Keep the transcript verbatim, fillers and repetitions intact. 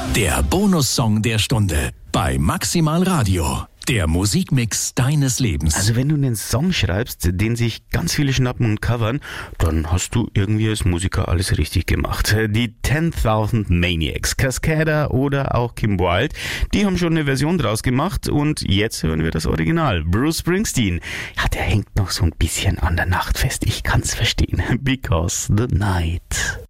Der Bonussong der Stunde bei Maximal Radio. Der Musikmix deines Lebens. Also wenn du einen Song schreibst, den sich ganz viele schnappen und covern, dann hast du irgendwie als Musiker alles richtig gemacht. Die zehntausend Maniacs, Cascada oder auch Kim Wilde, die haben schon eine Version draus gemacht und jetzt hören wir das Original. Bruce Springsteen, ja, der hängt noch so ein bisschen an der Nacht fest. Ich kann's verstehen. Because the night